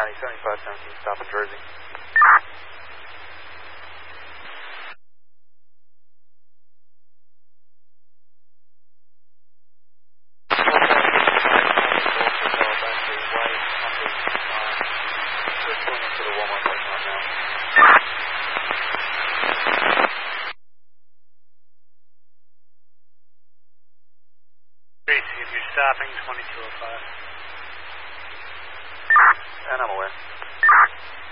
County, 7517, stop in Jersey. Tracy, if you're stopping, 2205. And I'm aware.